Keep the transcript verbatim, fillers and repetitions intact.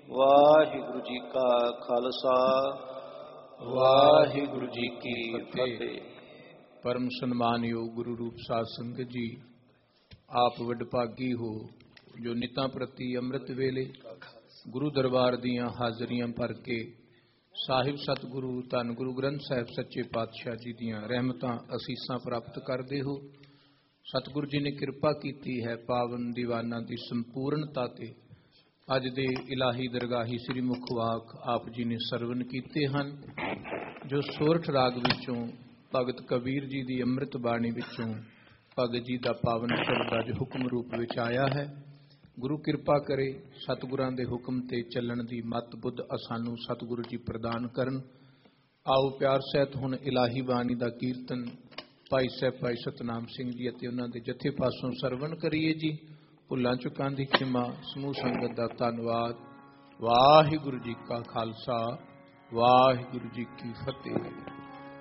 ਵਾਹਿਗੁਰੂ ਜੀ ਕਾ ਖਾਲਸਾ, ਵਾਹਿਗੁਰੂ ਜੀ ਕੀ ਫਤਿਹ। ਪਰਮ ਸਨਮਾਨਯੋਗ ਗੁਰੂ ਰੂਪ ਸਾਧ ਸੰਗਤ ਜੀ, ਆਪ ਵਡਭਾਗੀ ਹੋ ਜੋ ਨਿਤਾਂ ਪ੍ਰਤੀ ਅੰਮ੍ਰਿਤ ਵੇਲੇ ਗੁਰੂ ਦਰਬਾਰ ਦੀਆਂ ਹਾਜ਼ਰੀਆਂ ਭਰ ਕੇ ਸਾਹਿਬ ਸਤਿਗੁਰੂ ਧੰਨ ਗੁਰੂ ਗ੍ਰੰਥ ਸਾਹਿਬ ਸੱਚੇ ਪਾਤਸ਼ਾਹ ਜੀ ਦੀਆਂ ਰਹਿਮਤਾਂ ਅਸੀਸਾਂ ਪ੍ਰਾਪਤ ਕਰਦੇ ਹੋ। ਸਤਿਗੁਰੂ ਜੀ ਨੇ ਕਿਰਪਾ ਕੀਤੀ ਹੈ ਪਾਵਨ ਦੀਵਾਨਾਂ ਦੀ ਸੰਪੂਰਨਤਾ ਤੇ ਅੱਜ ਦੇ ਇਲਾਹੀ ਦਰਗਾਹੀ ਸ੍ਰੀ ਮੁਖਵਾਕ ਆਪ ਜੀ ਨੇ ਸਰਵਨ ਕੀਤੇ ਹਨ, ਜੋ ਸੋਰਠ ਰਾਗ ਵਿੱਚੋਂ ਭਗਤ ਕਬੀਰ ਜੀ ਦੀ ਅੰਮ੍ਰਿਤ ਬਾਣੀ ਵਿੱਚੋਂ ਭਗਤ ਜੀ ਦਾ ਪਾਵਨ ਸ਼ਬਦ ਅੱਜ ਹੁਕਮ ਰੂਪ ਵਿੱਚ ਆਇਆ ਹੈ। ਗੁਰੂ ਕਿਰਪਾ ਕਰੇ ਸਤਿਗੁਰਾਂ ਦੇ ਹੁਕਮ ਤੇ ਚੱਲਣ ਦੀ ਮਤ ਬੁੱਧ ਸਾਨੂੰ ਸਤਿਗੁਰੂ ਜੀ ਪ੍ਰਦਾਨ ਕਰਨ। ਆਓ ਪਿਆਰ ਸਹਿਤ ਹੁਣ ਇਲਾਹੀ ਬਾਣੀ ਦਾ ਕੀਰਤਨ ਭਾਈ ਸਾਹਿਬ ਭਾਈ ਸਤਨਾਮ ਸਿੰਘ ਜੀ ਅਤੇ ਉਹਨਾਂ ਦੇ ਜਥੇ ਪਾਸੋਂ ਸਰਵਨ ਕਰੀਏ ਜੀ। ਭੁੱਲਾਂ ਚੁੱਕਾਂ ਦੀ ਖਿਮਾ, ਸਮੂਹ ਸੰਗਤ ਦਾ ਧੰਨਵਾਦ। ਵਾਹਿਗੁਰੂ ਜੀ ਕਾ ਖਾਲਸਾ, ਵਾਹਿਗੁਰੂ ਜੀ ਕੀ ਫਤਿਹ।